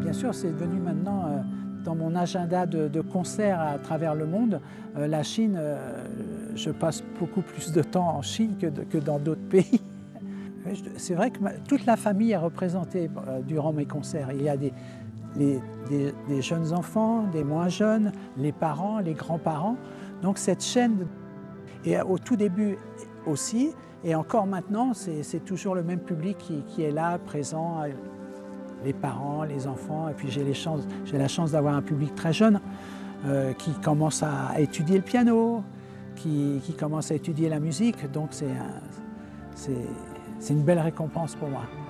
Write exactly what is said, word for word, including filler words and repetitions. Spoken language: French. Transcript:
bien sûr, c'est devenu maintenant euh, dans mon agenda de, de concerts à travers le monde. Euh, la Chine, euh, je passe beaucoup plus de temps en Chine que, de, que dans d'autres pays. C'est vrai que ma, toute la famille est représentée euh, durant mes concerts. Il y a des, les, des, des jeunes enfants, des moins jeunes, les parents, les grands-parents. Donc cette chaîne, et au tout début aussi, et encore maintenant, c'est toujours le même public qui, qui est là, présent, les parents, les enfants. Et puis j'ai la chance d'avoir un public très jeune euh, qui commence à étudier le piano, qui, qui commence à étudier la musique. Donc c'est une belle récompense pour moi.